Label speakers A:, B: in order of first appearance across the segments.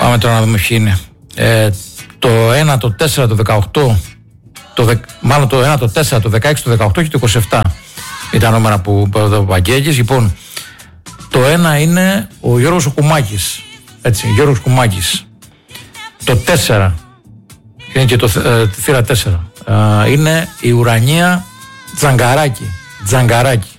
A: Πάμε τώρα να δούμε ποιοι είναι. Το 1, το 4, το 18, μάλλον το 1, το 4, το 16, το 18 και το 27 ήταν νούμερα που είπε ο Βαγγέλης. Λοιπόν, το 1 είναι ο Γιώργος Κουμάκης. Έτσι, Γιώργος Κουμάκης. Το 4 είναι και το θύρα 4. Είναι η Ουρανία Τζαγκαράκη.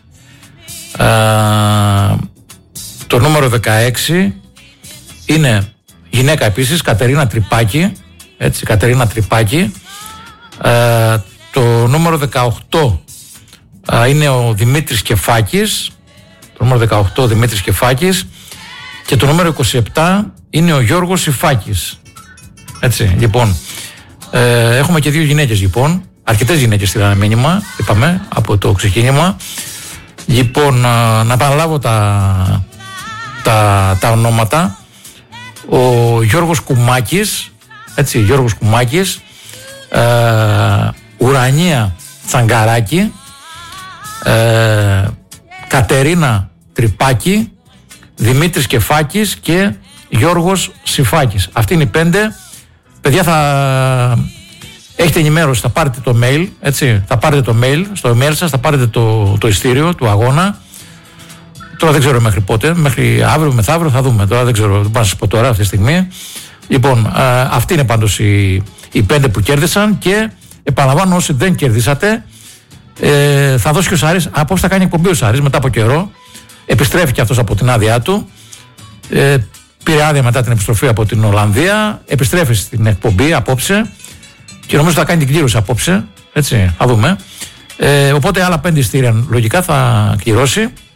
A: Το νούμερο 16 είναι γυναίκα επίσης, Κατερίνα Τρυπάκη. Έτσι, Κατερίνα Τρυπάκη. Το νούμερο 18 είναι ο Δημήτρης Κεφάκης. Το νούμερο 18 Δημήτρης Κεφάκης. Και το νούμερο 27 είναι ο Γιώργος Ιφάκης. Έτσι, λοιπόν, έχουμε και δύο γυναίκες, λοιπόν. Αρκετές γυναίκες στείλανε μήνυμα, είπαμε, από το ξεκίνημα. Λοιπόν, να επαναλάβω τα ονόματα. Ο Γιώργος Κουμάκης, έτσι, Γιώργος Κουμάκης, Ουρανία Τσαγκαράκη, Κατερίνα Τρυπάκη, Δημήτρης Κεφάκης και Γιώργος Σιφάκης. Αυτοί είναι οι 5. Παιδιά, θα έχετε ενημέρωση, θα πάρετε το mail, έτσι, θα πάρετε το mail, στο email σας θα πάρετε το ειστήριο του αγώνα. Τώρα δεν ξέρω μέχρι πότε, μέχρι αύριο, μεθαύριο θα δούμε. Τώρα δεν ξέρω, δεν μπορώ να σας πω τώρα αυτή τη στιγμή. Λοιπόν, αυτοί είναι πάντως οι 5 που κέρδισαν και επαναλαμβάνω, όσοι δεν κερδίσατε, θα δώσει και ο Σάρης. Απόψε θα κάνει εκπομπή ο Σάρης μετά από καιρό. Επιστρέφει και αυτός από την άδειά του. Πήρε άδεια μετά την επιστροφή από την Ολλανδία. Επιστρέφει στην εκπομπή απόψε και νομίζω θα κάνει την κλήρωση απόψε. Έτσι, θα δούμε. Οπότε άλλα 5 ειστήρια λογικά θα κληρώσει.